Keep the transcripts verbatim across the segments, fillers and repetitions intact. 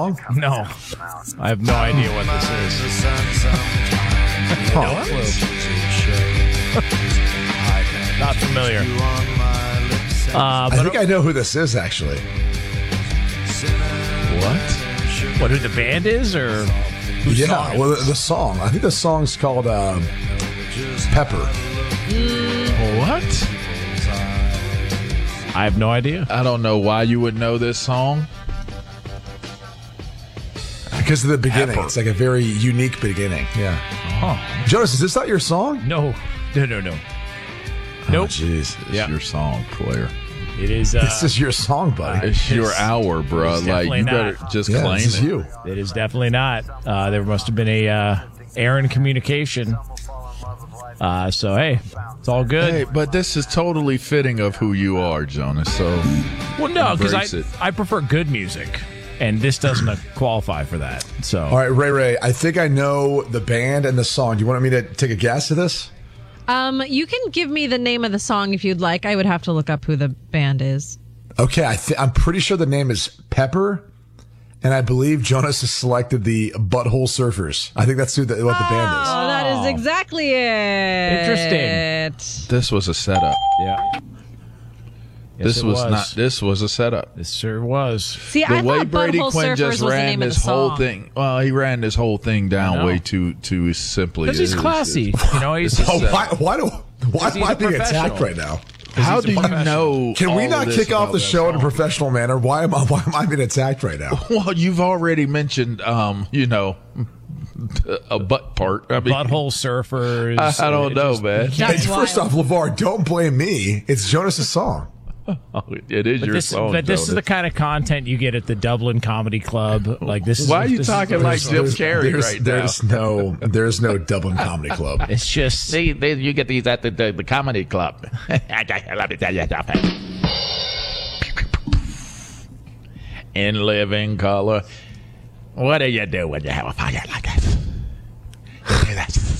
No. I have no idea what this is. No clue. Not familiar. Uh, I think I know who this is, actually. What? What, who the band is, or whose Yeah, song? well, the, the song. I think the song's called uh, Pepper. What? I have no idea. I don't know why you would know this song. Because of the beginning. Pepper. It's like a very unique beginning. Yeah. Huh. Jonas, is this not your song? No. No, no, no. Oh, Nope. jeez. It's Yeah. your song, player. It is. Uh, This is your song, buddy. It's your It's- hour, bro. it's Like, definitely you not. better just yeah, claim this is it. you. It is definitely not. Uh, there must have been a uh, error in communication. Uh, so, hey, it's all good. Hey, but this is totally fitting of who you are, Jonas. So, well, no, because embrace I, it. I prefer good music, and this doesn't uh, qualify for that. So, All right, Ray Ray, I think I know the band and the song. Do you want me to take a guess at this? Um, you can give me the name of the song if you'd like. I would have to look up who the band is. Okay, I th- I'm pretty sure the name is Pepper, and I believe Jonas has selected the Butthole Surfers. I think that's who the, what the band is. Oh, that is exactly it. Interesting. this was a setup. yeah. Yes, This it was, not. This was a setup. This sure was. See, The I way thought Brady Butthole Quinn Surfers just was the ran name of the this whole song. thing. Well, he ran this whole thing I down know. way too too simply. Because he's It is- classy. You know, he's. It's a Oh, setup. why, why do why he's am I a being attacked professional. right now? How he's a do you professional. know? Can we all not this kick off about the that show in a song? professional manner? Why am I why am I being attacked right now? Well, you've already mentioned, um, you know, a butt part. I mean, Butthole Surfers. I, I don't It know, just- man. Hey, That's first wild. off, LeVar, don't blame me. It's Jonas's song. Oh, it is But your this, song. but this is Jonas. the kind of content you get at the Dublin Comedy Club. Like this. Is, Why are you this is- talking like Jim There's, Carrey there's, right there's no there's no Dublin Comedy Club. It's just. See, they, you get these at the, the, the comedy club. Let me tell you something. In living color. What do you do when you have a fire like this? You do this.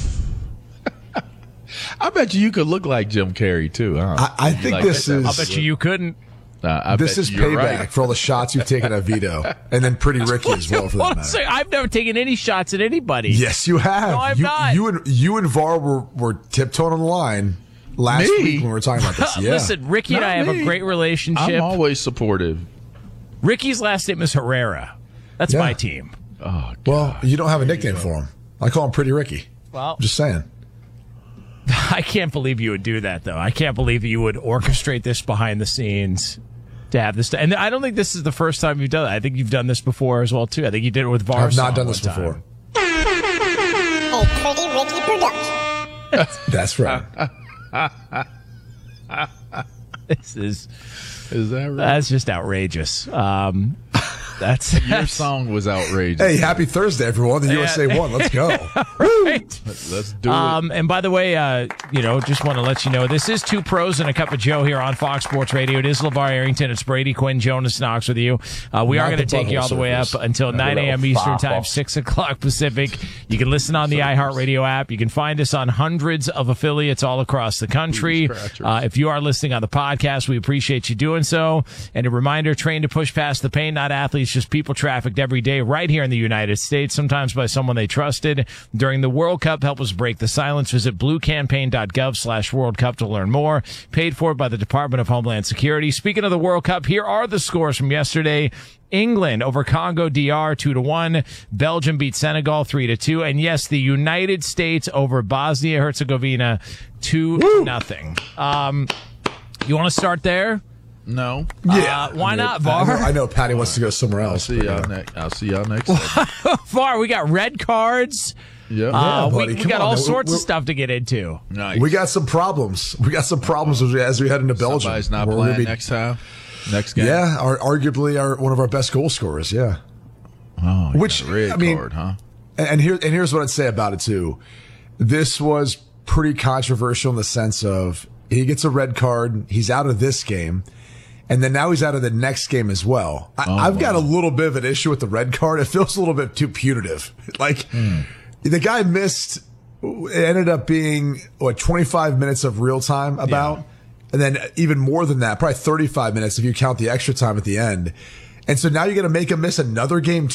I bet you you could look like Jim Carrey too, huh? I, I think Like this that. is I bet you you couldn't. Uh, I this bet is you're payback right. for all the shots you've taken at Vito, and then Pretty Ricky as well, for that Hold on a matter. second. I've never taken any shots at anybody. Yes, you have. No, I'm you, not. You and you and Var were, were tiptoeing on the line last Me? week when we were talking about this. Yeah. Listen, Ricky and Not I have me. a great relationship. I'm always supportive. Ricky's last name is Herrera. That's Yeah. my team. Oh, Well, you don't have a nickname for him. I call him Pretty Ricky. Well, Just saying. I can't believe you would do that, though. I can't believe you would orchestrate this behind the scenes to have this. And I don't think this is the first time you've done it. I think you've done this before as well, too. I think you did it with Var. I've not done this before. A Pretty Ricky production. That's right. This is is that right? that's just outrageous. Um, that's Your that's- song was outrageous. Hey, happy Thursday, everyone. The Yeah. U S A won. Let's go. right. Let's do Um, and by the way, uh, you know, just want to let you know, this is Two Pros and a Cup of Joe here on Fox Sports Radio. It is LeVar Arrington. It's Brady Quinn, Jonas Knox with you. Uh, we Not are going to the take you all the way up butthole surfers. until nine a.m. Eastern Time, six o'clock Pacific. You can listen on the iHeartRadio app. You can find us on hundreds of affiliates all across the country. Uh, if you are listening on the podcast, we appreciate you doing so. And a reminder, train to push past the pain, not athletes, just people trafficked every day right here in the United States, sometimes by someone they trusted. During the World Cup, help us break the silence. Visit bluecampaign.gov slash World Cup to learn more. Paid for by the Department of Homeland Security. Speaking of the World Cup, here are the scores from yesterday. England over Congo D R two to one. Belgium beat Senegal three to two. And yes, the United States over Bosnia Herzegovina two to nothing. Um, you want to start there? No. Yeah. Uh, why not, I know, Var? I know Patty wants to go somewhere I'll else. see y'all next. I'll see y'all next. time. Var, we got red cards. Yeah. Uh, we buddy, we come got on, all man. sorts We're- of stuff to get into. Nice. We got some problems. We got some problems as we, as we head into Belgium. Somebody's not We're gonna playing be- next time. Next game. Yeah, our, arguably our, one of our best goal scorers. Yeah. Oh, you Which, got a red I mean- card, huh? And, and here and here's what I'd say about it too. This was pretty controversial in the sense of he gets a red card. He's out of this game. And then now he's out of the next game as well. I, Oh, I've got a wow. little bit of an issue with the red card. It feels a little bit too punitive. Like the guy missed, it ended up being what, twenty-five minutes of real time about. Yeah. And then even more than that, probably thirty-five minutes if you count the extra time at the end. And so now you're going to make him miss another game